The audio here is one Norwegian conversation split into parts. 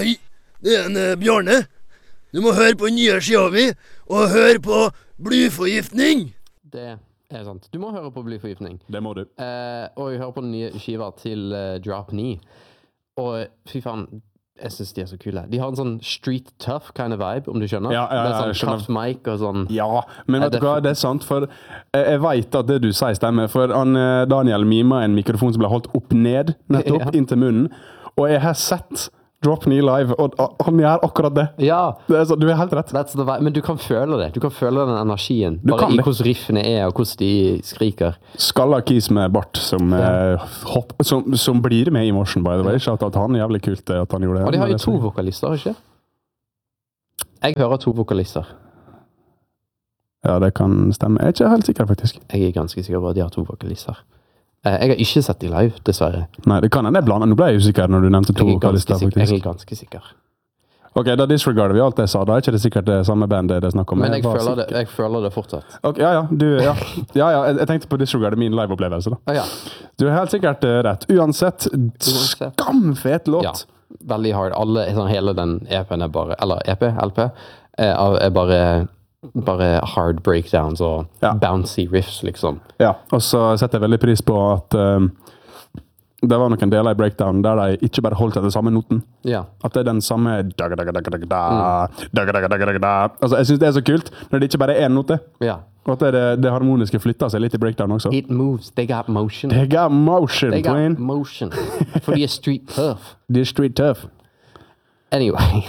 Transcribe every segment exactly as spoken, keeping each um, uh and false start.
Hei, det er en uh, Bjarne. Du må høre på nye skiva vi, og høre på Blyforgiftning. Det er sant. Du må høre på Blyforgiftning. Det må du. Eh, og høre på den nye skiva til uh, Drop Knee. Og fy faen, jeg synes de er så kule. De har en sånn street tough kind of vibe, om du skjønner. Ja, ja, ja, Med sånn tough mic og sånn. Ja, men vet du hva, det er sant, for jeg, jeg vet at det du sier stemmer, for han, Daniel mima en mikrofon som ble holdt opp ned, nettopp, ja. Inntil munnen, og jeg har sett Drop Knee live, og han gjør akkurat det. Ja. Det er så, du er helt rett. Men du kan føle det. Du kan føle den energien. Du bare i det. hvordan riffene er, og hvordan de skriker. Skalla kis med bart som, ja. eh, hopp, som, som blir med i morsen, by the way. Ikke at han er jævlig kult at han gjorde det. Og de har jo to vokalister, ikke? Jeg hører to vokalister. Ja, det kan stemme. Jeg er ikke helt sikker, faktisk. Jeg er ganske sikker på at de har to vokalister. Jeg har ikke sett de live, dessverre. Nei, det kan hende jeg blander. Nå ble jeg usikker når du nevnte to vokalister, faktisk. Jeg er ganske sikker. Ok, da disregarder vi alt jeg sa. Da er ikke det sikkert det samme bandet det snakker om. Men jeg, jeg, føler det, jeg føler det fortsatt. Ok, ja, ja. Du, ja. ja, ja jeg, jeg tenkte på disregarder min live-opplevelse da. Ah, ja. Du er helt sikkert uh, rett. Uansett, skamfet låt. Ja, veldig hard. Alle, sånn, hele den E P-en er bare, eller E P, L P, er, er bare... bare hard breakdowns og ja. Bouncy riffs, liksom. Ja, og så setter jeg veldig pris på at um, det var noen deler i breakdown der de ikke bare holdt til den samme noten. Ja. At det er den samme daga-daga-daga-daga-da, daga-daga-daga-daga-da. Altså, jeg synes det er så kult når det ikke bare er en note. Ja. Og at det, det harmoniske flytter seg litt i breakdown også. It moves, they got motion. They got motion, They got twin. motion. For de er street tough. De er street tough. Anyway.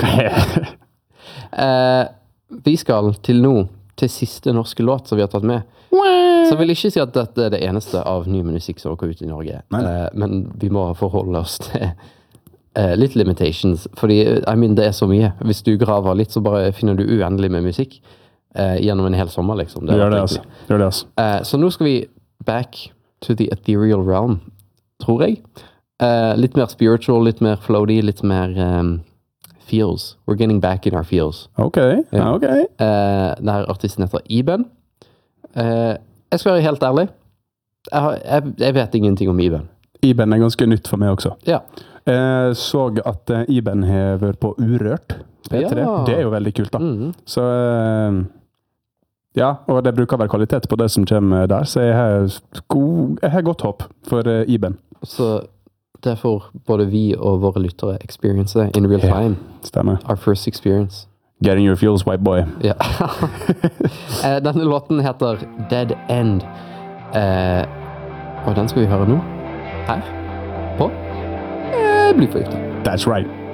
uh, Vi skal til nå, til siste norske låt som vi har tatt med. Så jeg vil ikke si at dette er det eneste av ny musikk som går ut i Norge. Uh, men vi må forholde oss til uh, litt limitations. Fordi, I mean, det er så mye. Hvis du graver litt, så bare finner du uendelig med musikk uh, gjennom en hel sommer, liksom. Det gjør det, altså. Gjør det, altså. Uh, så nå skal vi back to the ethereal realm, tror jeg. Uh, litt mer spiritual, litt mer floaty, litt mer... Um, feels. We're getting back in our feels. Ok, ja. ok. Uh, der artisten heter Iben. Uh, jeg skal være helt ærlig. Jeg, har, jeg, jeg vet ingenting om Iben. Iben er ganske nytt for meg også. Ja. Jeg så at Iben har vært på Urørt. P tre. Ja. Det er jo veldig kult da. Mm. Så ja, og det bruker vel kvalitet på det som kommer der, så jeg har, god, jeg har godt håp for Iben. Så det får både vi og våre lyttere experience in real time. Ja, stemmer. Our first experience. Getting your feels, white boy. Ja. Denne låten heter Dead End. Eh, og den skal vi høre nå. Her. På eh, Blyforgiftning. That's right.